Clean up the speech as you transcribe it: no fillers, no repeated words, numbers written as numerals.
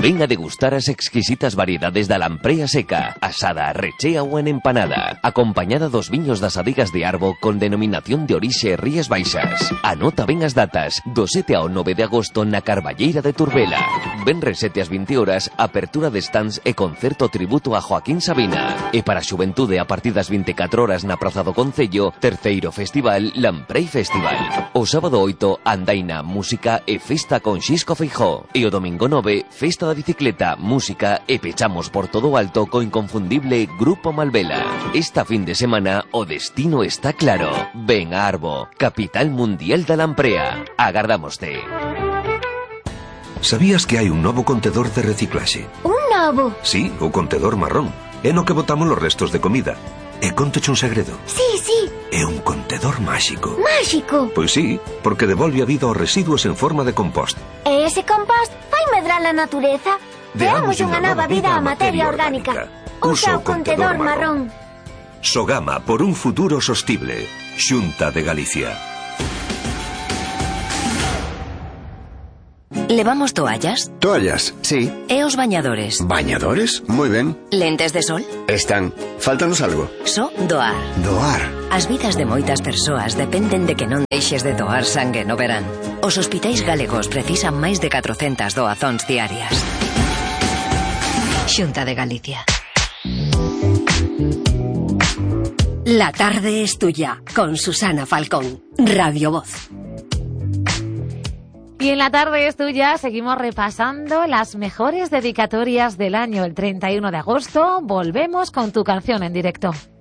Ven a degustar as exquisitas variedades da lamprea seca, asada, rechea ou en empanada, acompañada dos viños das adigas de Arbo con denominación de orixe Rías Baixas. Anota ben as datas, do 7 ao 9 de agosto na Carballeira de Turbela. Venres 7 ás 20 horas, apertura de stands e concerto tributo a Joaquín Sabina. E para a xuventude, a partir das 24 horas na Praza do Concello, terceiro festival Lamprei Festival. O sábado 8, andaina, música e festa con Xisco Feijó. E o domingo 9, festa da bicicleta, música e pechamos por todo o alto co inconfundible Grupo Malvela. Esta fin de semana o destino está claro. Ven a Arbo, capital mundial da lamprea. Agardámoste. Sabías que hai un novo contedor de reciclaxe? Un novo? Sí, o contedor marrón. É no que botamos os restos de comida. E contoche un segredo. Sí, sí. É un contedor máxico. Máxico? Pois sí, porque devolve a vida aos residuos en forma de compost. E ese compost fai medrar a natureza? Deamos unha nova vida á materia orgánica. Usa o contedor marrón. Sogama por un futuro sostible. Xunta de Galicia. ¿Levamos toallas? Toallas, sí. E os bañadores? ¿Bañadores? Muy ben. Lentes de sol? Están. Fáltanos algo. So doar. Doar. As vidas de moitas persoas dependen de que non deixes de doar sangue no verán. Os hospitais galegos precisan máis de 400 doazóns diarias. Xunta de Galicia. La tarde es tuya, con Susana Falcón, Radio Voz. Y en la tarde es tuya seguimos repasando las mejores dedicatorias del año. El 31 de agosto volvemos con tu canción en directo.